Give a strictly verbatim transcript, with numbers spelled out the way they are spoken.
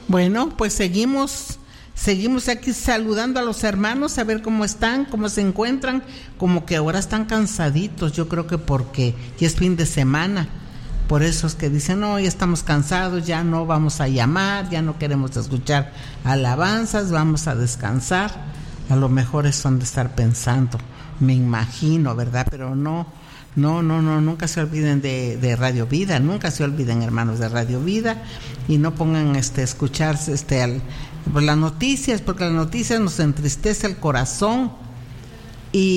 Bueno, pues seguimos, seguimos aquí saludando a los hermanos, a ver cómo están, cómo se encuentran, como que ahora están cansaditos, yo creo que porque ya es fin de semana, por eso es que dicen, no, ya estamos cansados, ya no vamos a llamar, ya no queremos escuchar alabanzas, vamos a descansar, a lo mejor eso han de estar pensando, me imagino, ¿verdad? Pero no, no, no, no, nunca se olviden de, de Radio Vida, nunca se olviden, hermanos, de Radio Vida, y no pongan este escucharse este al, pues, las noticias, porque las noticias nos entristece el corazón,